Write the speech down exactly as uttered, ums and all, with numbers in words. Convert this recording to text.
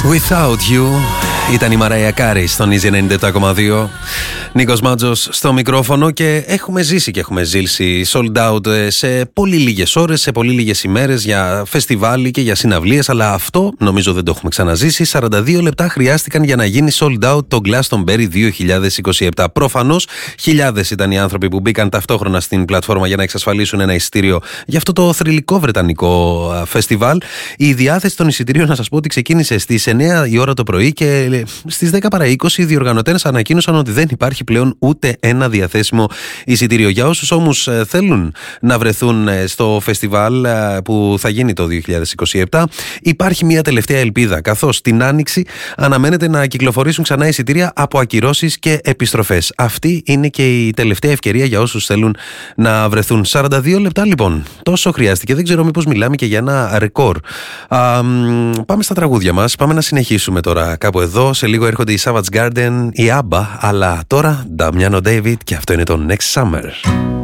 Without You ήταν η Μαράια Κάρι στον Easy ενενήντα επτά κόμμα δύο. Νίκος Μάτζος στο μικρόφωνο και έχουμε ζήσει και έχουμε ζήσει sold out σε πολύ λίγες ώρες, σε πολύ λίγες ημέρες για φεστιβάλ και για συναυλίες, αλλά αυτό νομίζω δεν το έχουμε ξαναζήσει. σαράντα δύο λεπτά χρειάστηκαν για να γίνει sold out το Glastonbury δύο χιλιάδες είκοσι επτά. Προφανώς χιλιάδες ήταν οι άνθρωποι που μπήκαν ταυτόχρονα στην πλατφόρμα για να εξασφαλίσουν ένα εισιτήριο για αυτό το θρυλικό βρετανικό φεστιβάλ. Η διάθεση των εισιτήριων, να σας πω ότι ξεκίνησε στις εννιά η ώρα το πρωί και στις δέκα παρά είκοσι οι διοργανωτές ανακοίνωσαν ότι δεν υπάρχει πλέον ούτε ένα διαθέσιμο εισιτήριο. Για όσους όμως θέλουν να βρεθούν στο φεστιβάλ που θα γίνει το δύο χιλιάδες είκοσι επτά, υπάρχει μια τελευταία ελπίδα, καθώς την Άνοιξη αναμένεται να κυκλοφορήσουν ξανά εισιτήρια από ακυρώσεις και επιστροφές. Αυτή είναι και η τελευταία ευκαιρία για όσους θέλουν να βρεθούν. σαράντα δύο λεπτά λοιπόν, τόσο χρειάστηκε. Δεν ξέρω μήπως μιλάμε και για ένα ρεκόρ. Α, πάμε στα τραγούδια μας, πάμε να συνεχίσουμε τώρα κάπου εδώ. Σε λίγο έρχονται οι Savage Garden, η ABBA, αλλά τώρα Damiano David και αυτό είναι το Next Summer.